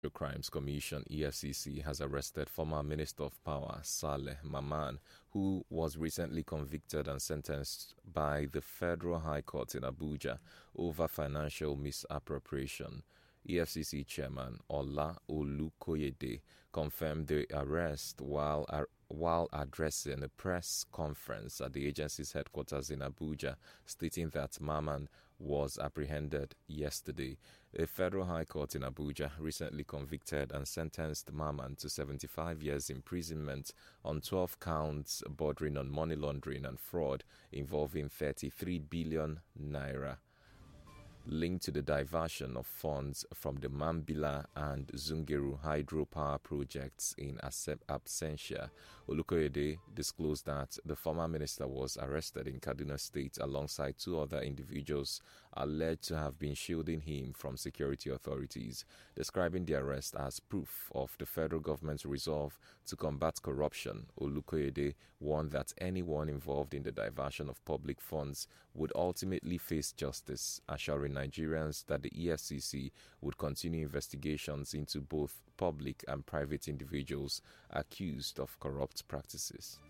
Crimes Commission (EFCC) has arrested former Minister of Power Saleh Maman, who was recently convicted and sentenced by the Federal High Court in Abuja over financial misappropriation. EFCC Chairman Ola Olukoyede confirmed the arrest while addressing a press conference at the agency's headquarters in Abuja, stating that Maman was apprehended yesterday. A Federal High Court in Abuja recently convicted and sentenced Maman to 75 years imprisonment on 12 counts bordering on money laundering and fraud involving 33 billion naira. Linked to the diversion of funds from the Mambila and Zungeru hydropower projects in absentia, Olukoyede disclosed that the former minister was arrested in Kaduna State alongside two other individuals alleged to have been shielding him from security authorities. Describing the arrest as proof of the federal government's resolve to combat corruption, Olukoyede warned that anyone involved in the diversion of public funds would ultimately face justice, assuring Nigerians that the EFCC would continue investigations into both public and private individuals accused of corrupt practices.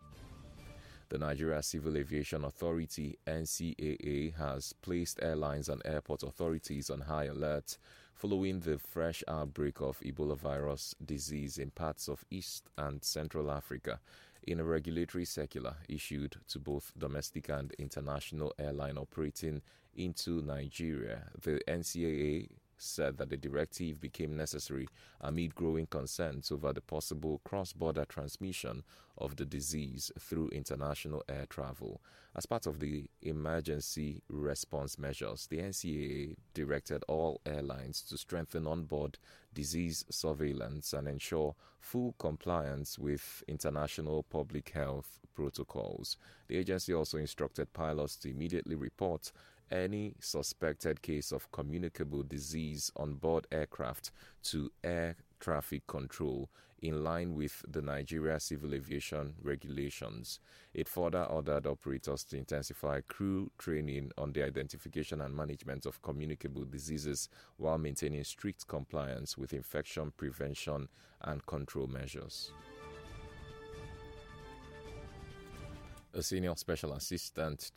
The Nigeria Civil Aviation Authority (NCAA) has placed airlines and airport authorities on high alert following the fresh outbreak of Ebola virus disease in parts of East and Central Africa. In a regulatory circular issued to both domestic and international airline operating into Nigeria, the NCAA said that the directive became necessary amid growing concerns over the possible cross-border transmission of the disease through international air travel. As part of the emergency response measures, the NCAA directed all airlines to strengthen onboard disease surveillance and ensure full compliance with international public health protocols. The agency also instructed pilots to immediately report any suspected case of communicable disease on board aircraft to air traffic control in line with the Nigeria Civil Aviation regulations. It further ordered operators to intensify crew training on the identification and management of communicable diseases while maintaining strict compliance with infection prevention and control measures. A senior special assistant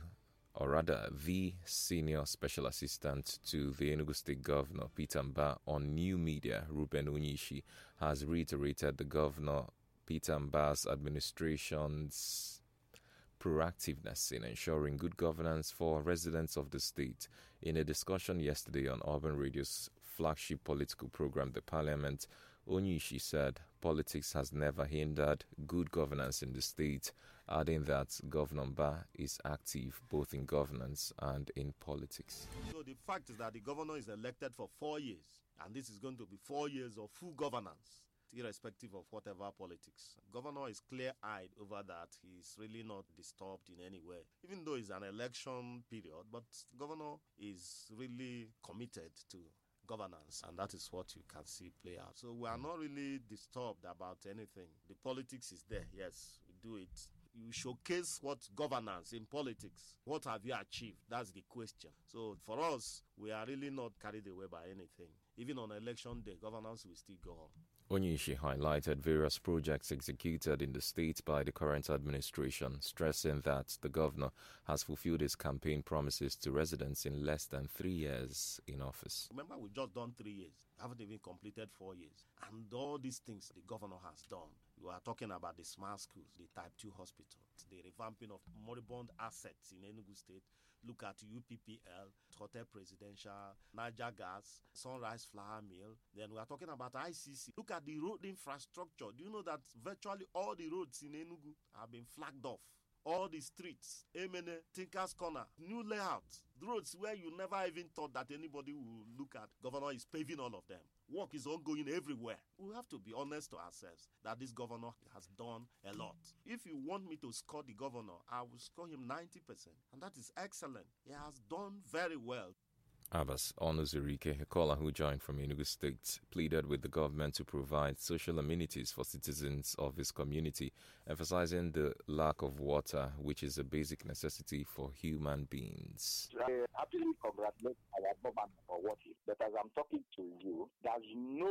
the senior special assistant to the Enugu State Governor, Peter Mbah, on new media, Reuben Onyishi, has reiterated the Governor Peter Mbah's administration's proactiveness in ensuring good governance for residents of the state. In a discussion yesterday on Urban Radio's flagship political program, The Parliament, Onyishi said politics has never hindered good governance in the state, adding that Governor Mbah is active both in governance and in politics. So the fact is that the governor is elected for 4 years, and this is going to be 4 years of full governance, irrespective of whatever politics. Governor is clear-eyed over that. He's really not disturbed in any way, even though it's an election period, but governor is really committed to governance, and that is what you can see play out. So we are not really disturbed about anything. The politics is there, yes, we do it. You showcase what governance in politics. What have you achieved? That's the question. So for us, we are really not carried away by anything. Even on election day, governance will still go on. Onyishi highlighted various projects executed in the state by the current administration, stressing that the governor has fulfilled his campaign promises to residents in less than 3 years in office. Remember, we've just done 3 years. Haven't even completed 4 years. And all these things the governor has done. You are talking about the smart schools, the type 2 hospital, the revamping of moribund assets in Enugu State. Look at UPPL, Hotel Presidential, Niger Gas, Sunrise Flour Mill. Then we are talking about ICC. Look at the road infrastructure. Do you know that virtually all the roads in Enugu have been flagged off? All the streets, Emene, Tinker's Corner, new layouts, roads where you never even thought that anybody will look at. Governor is paving all of them. Work is ongoing everywhere. We have to be honest to ourselves that this governor has done a lot. If you want me to score the governor, I will score him 90%. And that is excellent. He has done very well. Abbas Onuzurike, a caller who joined from Enugu State, pleaded with the government to provide social amenities for citizens of his community, emphasizing the lack of water, which is a basic necessity for human beings. I absolutely congratulate our government for what he, but as I'm talking to you, there's no